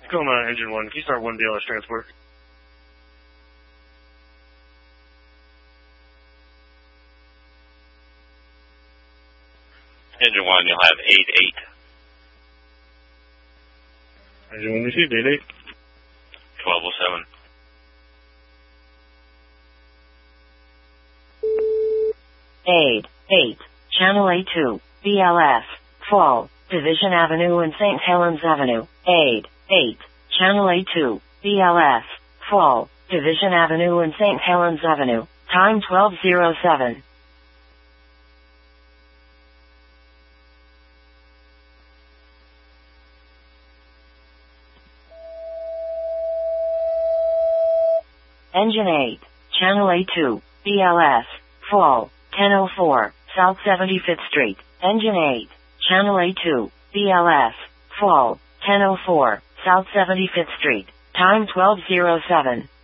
Tacoma Engine 1, can you start 1 BLS transport? Engine 1, you'll have 8-8. Engine 1 received, 8-8. 1207. 8-8, Channel A2, BLS, Fall, Division Avenue and St. Helens Avenue. 8-8, Channel A2, BLS, Fall, Division Avenue and St. Helens Avenue. Time 12:07. Engine 8, Channel A2, BLS, Fall, 1004, South 75th Street. Engine 8, Channel A2, BLS, Fall, 1004, South 75th Street. Time 12:07.